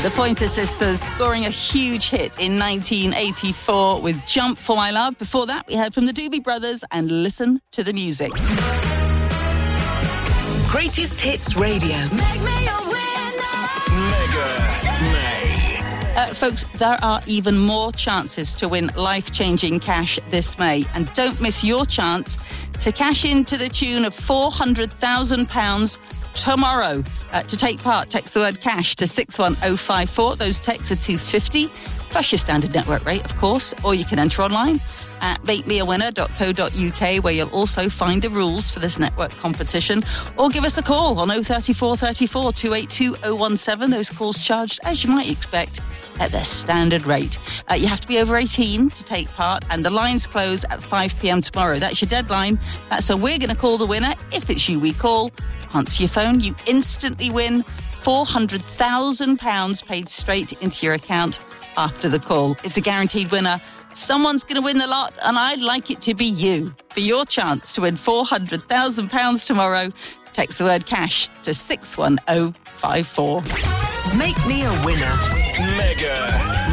The Pointer Sisters scoring a huge hit in 1984 with Jump for My Love. Before that, we heard from the Doobie Brothers and Listen to the Music. Greatest Hits Radio. Make me a winner. Mega May. Folks, there are even more chances to win life-changing cash this May. And don't miss your chance to cash in to the tune of £400,000 tomorrow. To take part, text the word cash to 61054. Those texts are £2.50, plus your standard network rate, of course. Or you can enter online at makemeawinner.co.uk, where you'll also find the rules for this network competition. Or give us a call on 034 34 282 017. Those calls charged, as you might expect, at their standard rate. You have to be over 18 to take part, and the lines close at 5 p.m. tomorrow. That's your deadline. That's when we're going to call the winner. If it's you we call, answer your phone. You instantly win £400,000 paid straight into your account after the call. It's a guaranteed winner. Someone's going to win the lot, and I'd like it to be you. For your chance to win £400,000 tomorrow, text the word cash to 61054. Make me a winner. Mega